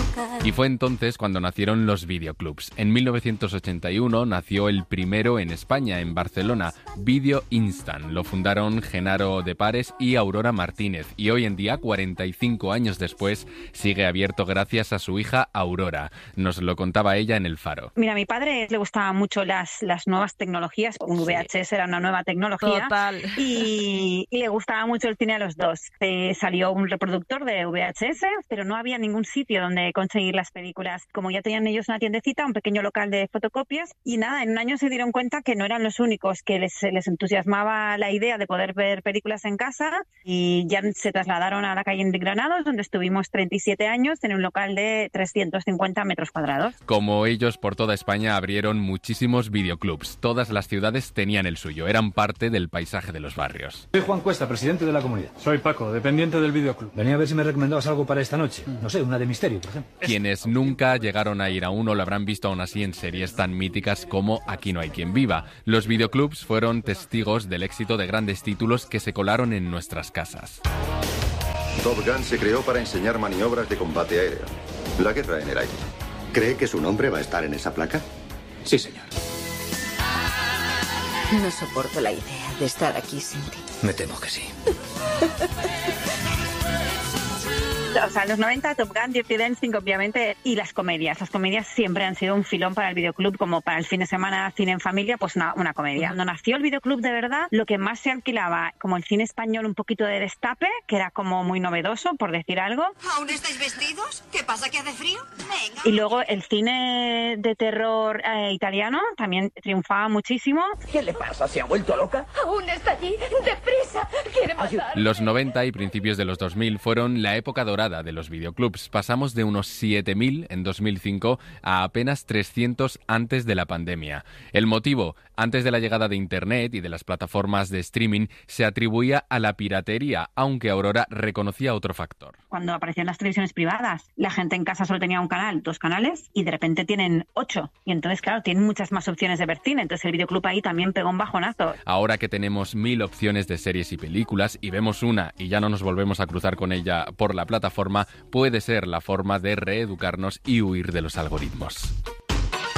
Y fue entonces cuando nacieron los videoclubs. En 1981 nació el primero en España, en Barcelona, Video Instant. Lo fundaron Genaro de Pares y Aurora Martínez. Y hoy en día, 45 años después, sigue abierto gracias a su hija Aurora. Nos lo contaba ella en El Faro. Mira, a mi padre le gustaban mucho las nuevas tecnologías. Un VHS era una nueva tecnología. Total. Y le gustaba mucho el cine a los dos. Salió un reproductor de VHS, pero no había ningún sitio donde conseguir las películas. Como ya tenían ellos una tiendecita, un pequeño local de fotocopias, y nada, en un año se dieron cuenta que no eran los únicos, que les entusiasmaba la idea de poder ver películas en casa, y ya se trasladaron a la calle de Granados, donde estuvimos 37 años en un local de 350 metros cuadrados. Como ellos, por toda España abrieron muchísimos videoclubs. Todas las ciudades tenían el suyo, eran parte del paisaje de los barrios. Soy Juan Cuesta, presidente de la comunidad. Soy Paco, dependiente del videoclub. Venía a ver si me recomendabas algo para esta noche. No sé, una de misterio, por ejemplo. Quienes nunca llegaron a ir a uno lo habrán visto aún así en series tan míticas como Aquí no hay quien viva. Los videoclubs fueron testigos del éxito de grandes títulos que se colaron en nuestras casas. Top Gun se creó para enseñar maniobras de combate aéreo. La guerra en el aire. ¿Cree que su nombre va a estar en esa placa? Sí, señor. No soporto la idea de estar aquí sin ti. Me temo que sí. O sea, en los 90, Top Gun, Dirty Dancing, obviamente, y las comedias. Las comedias siempre han sido un filón para el videoclub, como para el fin de semana, cine en familia, pues una comedia. Cuando nació el videoclub de verdad, lo que más se alquilaba, como el cine español, un poquito de destape, que era como muy novedoso, por decir algo. ¿Aún estáis vestidos? ¿Qué pasa, que hace frío? Venga. Y luego el cine de terror italiano también triunfaba muchísimo. ¿Qué le pasa? ¿Se ha vuelto loca? Aún está allí. ¡Deprisa! ¡Quiere matar! Los 90 y principios de los 2000 fueron la época dorada de los videoclubs. Pasamos de unos 7.000 en 2005 a apenas 300 antes de la pandemia. El motivo, antes de la llegada de Internet y de las plataformas de streaming, se atribuía a la piratería, aunque Aurora reconocía otro factor. Cuando aparecieron las televisiones privadas, la gente en casa solo tenía un canal, 2 canales, y de repente tienen 8. Y entonces, claro, tienen muchas más opciones de ver cine. Entonces el videoclub ahí también pegó un bajonazo. Ahora que tenemos 1000 opciones de series y películas y vemos una y ya no nos volvemos a cruzar con ella por la plataforma, puede ser la forma de reeducarnos y huir de los algoritmos.